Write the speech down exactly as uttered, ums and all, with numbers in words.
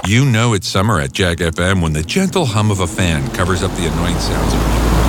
You know it's summer at Jag F M when the gentle hum of a fan covers up the annoying sounds of